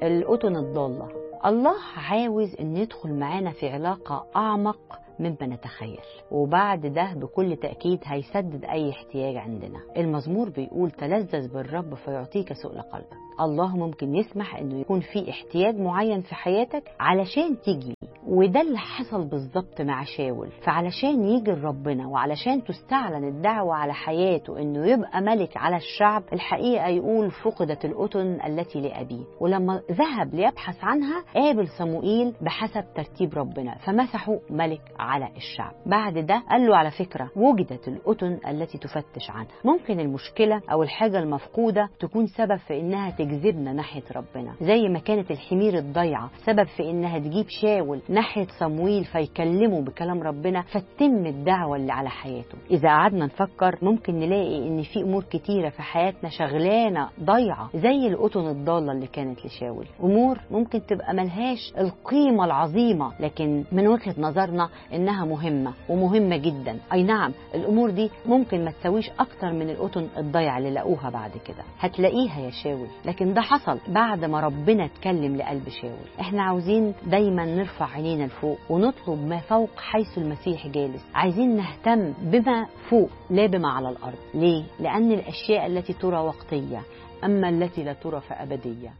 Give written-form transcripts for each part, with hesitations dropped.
القطن الضالة. الله عاوز ان يدخل معانا في علاقة اعمق مما نتخيل، وبعد ده بكل تأكيد هيسدد اي احتياج عندنا. المزمور بيقول تلذذ بالرب فيعطيك سؤل قلبك. الله ممكن يسمح انه يكون في احتياج معين في حياتك علشان تيجي، وده اللي حصل بالظبط مع شاول. فعلشان يجي ربنا وعلشان تستعلن الدعوة على حياته انه يبقى ملك على الشعب، الحقيقة يقول فقدت القطن التي لأبيه. ولما ذهب ليبحث عنها قابل صموئيل بحسب ترتيب ربنا فمسحه ملك على الشعب. بعد ده قال له على فكرة وجدت القطن التي تفتش عنها. ممكن المشكلة او الحاجة المفقودة تكون سبب في انها تجذبنا ناحية ربنا، زي ما كانت الحمير الضيعة سبب في انها تجيب شاول ناحية صموئيل فيكلمه بكلام ربنا فتتم الدعوة اللي على حياته. إذا قعدنا نفكر ممكن نلاقي إن في أمور كتيرة في حياتنا شغلانة ضيعة زي القطن الضالة اللي كانت لشاول. أمور ممكن تبقى ملهاش القيمة العظيمة لكن من وجهة نظرنا إنها مهمة ومهمة جدا. أي نعم الأمور دي ممكن ما تسويش أكتر من القطن الضيعة اللي لقوها بعد كده. هتلاقيها يا شاول، لكن ده حصل بعد ما ربنا اتكلم لقلب شاول. احنا عاوزين دايما نرفع عينينا لفوق ونطلب ما فوق حيث المسيح جالس. عايزين نهتم بما فوق لا بما على الأرض. ليه؟ لأن الأشياء التي ترى وقتية أما التي لا ترى فأبدية.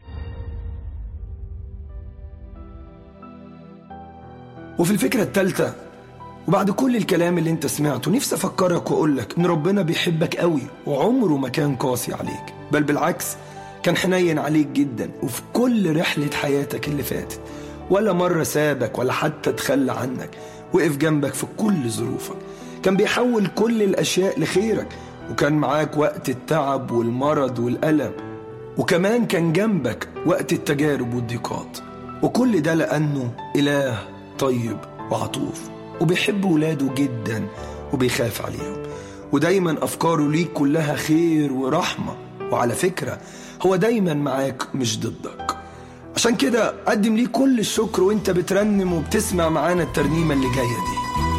وفي الفكرة الثالثة، وبعد كل الكلام اللي انت سمعته، نفسي أفكرك وأقولك إن ربنا بيحبك قوي وعمره ما كان قاسي عليك، بل بالعكس كان حنين عليك جدا. وفي كل رحلة حياتك اللي فاتت ولا مرة سابك ولا حتى تخلى عنك، وقف جنبك في كل ظروفك. كان بيحول كل الأشياء لخيرك، وكان معاك وقت التعب والمرض والألم، وكمان كان جنبك وقت التجارب والضيقات. وكل ده لأنه إله طيب وعطوف وبيحب ولاده جدا وبيخاف عليهم، ودايما أفكاره ليك كلها خير ورحمة. وعلى فكرة هو دايما معاك مش ضدك. عشان كده قدم ليه كل الشكر وانت بترنم وبتسمع معانا الترنيمة اللي جاية دي.